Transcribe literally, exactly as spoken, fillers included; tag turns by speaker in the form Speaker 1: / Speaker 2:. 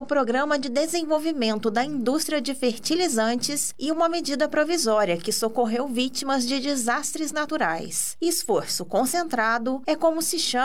Speaker 1: Programa de Desenvolvimento da Indústria de Fertilizantes e uma medida provisória que socorreu vítimas de desastres naturais. Esforço concentrado é como se chama